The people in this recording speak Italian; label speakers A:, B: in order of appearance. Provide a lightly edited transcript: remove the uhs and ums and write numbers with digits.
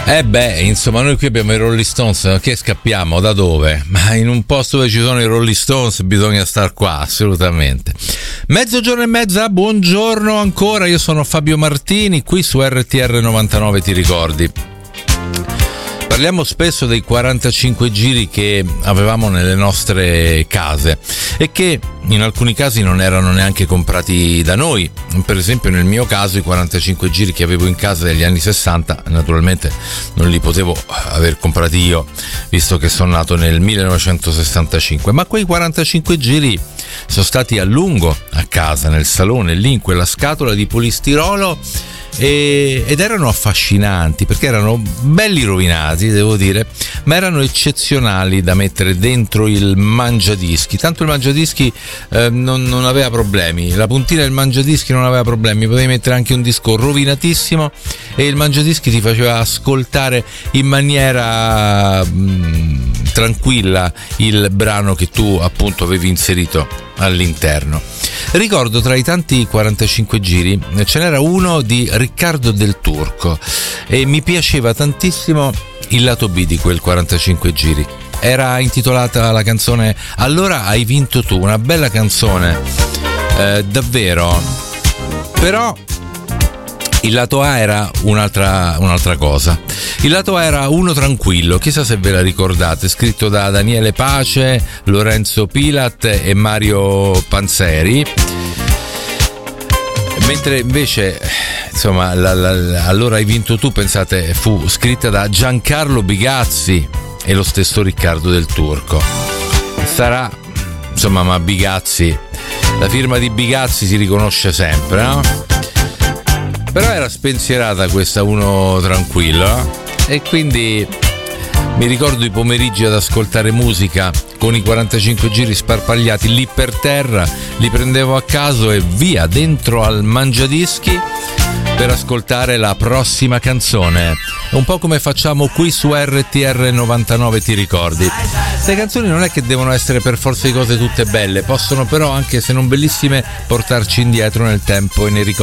A: Insomma, noi qui abbiamo i Rolling Stones, che scappiamo? Da dove? Ma in un posto dove ci sono i Rolling Stones bisogna star qua, assolutamente. Mezzogiorno e mezza, buongiorno ancora, io sono Fabio Martini, qui su RTR 99, ti ricordi? Parliamo spesso dei 45 giri che avevamo nelle nostre case e che in alcuni casi non erano neanche comprati da noi. Per esempio nel mio caso i 45 giri che avevo in casa degli anni 60 naturalmente non li potevo aver comprati io, visto che sono nato nel 1965, ma quei 45 giri sono stati a lungo a casa, nel salone, lì in quella scatola di polistirolo, ed erano affascinanti perché erano belli rovinati, devo dire, ma erano eccezionali da mettere dentro il mangiadischi. Tanto il mangiadischi non aveva problemi, la puntina del mangiadischi non aveva problemi, potevi mettere anche un disco rovinatissimo e il mangiadischi ti faceva ascoltare in maniera tranquilla il brano che tu appunto avevi inserito all'interno. Ricordo tra i tanti 45 giri ce n'era uno di Riccardo Del Turco e mi piaceva tantissimo il lato B di quel 45 giri. Era intitolata la canzone Allora hai vinto tu, una bella canzone, davvero. Però il lato A era un'altra cosa. Il lato A era Uno tranquillo, chissà se ve la ricordate, scritto da Daniele Pace, Lorenzo Pilat e Mario Panzeri. Mentre invece, insomma, Allora hai vinto tu, pensate, fu scritta da Giancarlo Bigazzi e lo stesso Riccardo Del Turco. Sarà, insomma, ma Bigazzi, la firma di Bigazzi si riconosce sempre, no? Però era spensierata questa Uno tranquillo, e quindi mi ricordo i pomeriggi ad ascoltare musica con i 45 giri sparpagliati lì per terra, li prendevo a caso e via dentro al mangiadischi per ascoltare la prossima canzone. Un po' come facciamo qui su RTR 99, ti ricordi? Le canzoni non è che devono essere per forza di cose tutte belle, possono però, anche se non bellissime, portarci indietro nel tempo e nei ricordi.